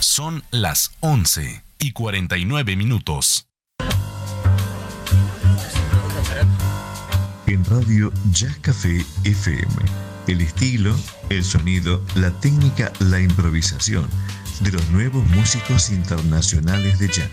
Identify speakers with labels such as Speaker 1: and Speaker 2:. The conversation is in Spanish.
Speaker 1: Son las 11:49.
Speaker 2: En Radio Jazz Café FM, el estilo, el sonido, la técnica, la improvisación de los nuevos músicos internacionales de jazz.